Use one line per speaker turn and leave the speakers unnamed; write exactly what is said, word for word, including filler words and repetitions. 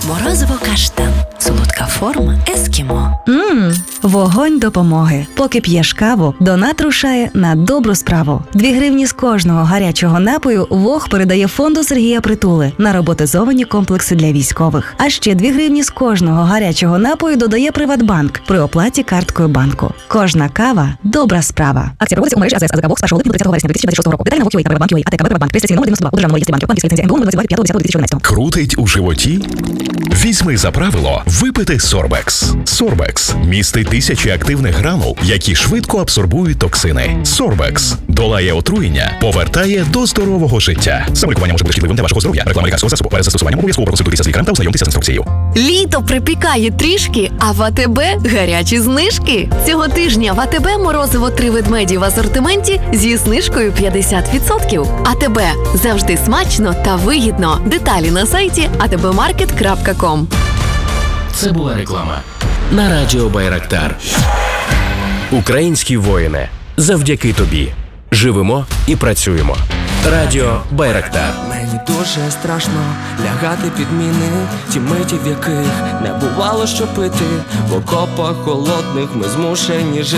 Морозиво каштан. Солодка форма ескімо.
Ммм, вогонь допомоги. Поки п'єш каву, донат рушає на добру справу. Дві гривні з кожного гарячого напою ВОГ передає фонду Сергія Притули на роботизовані комплекси для військових. А ще дві гривні з кожного гарячого напою додає Приватбанк при оплаті карткою банку. Кожна кава – добра справа. Акція проводиться у мережі АЗС АЗК ВОГ з першого липня до тридцятого вересня дві тисячі двадцять шостого року. Деталі на ВОГ.ua та Приватбанк.ua, АТК Приватбанк, реєстраційний номер дев'яносто два, у державному реєстрі банків, банківська ліцензія ен бе у двадцять дев'ятого двадцять п'ятого двадцять чотирнадцятого.
Крутить у животі? Візьми за правило випити Сорбекс. Сорбекс містить тисячі активних гранул, які швидко абсорбують токсини. Сорбекс долає отруєння, повертає до здорового життя. Саме лікування може бути шкідливим для вашого здоров'я. Реклама лікарського засобу. Перед застосуванням обов'язково проконсультуйтеся з лікарем та ознайомтеся з інструкцією.
Літо припікає трішки, а в АТБ гарячі знижки. Цього тижня в АТБ морозиво три ведмеді в асортименті зі знижкою п'ятдесят відсотків. АТБ – завжди смачно та вигідно. Деталі на сайті а те бе маркет крапка ком.
Це була реклама на радіо Байрактар. Українські воїни, завдяки тобі живемо і працюємо. Радіо Байрактар.
Мені дуже страшно лягати під міни, ті миті, в яких не бувало що пити. В окопах холодних ми змушені жити.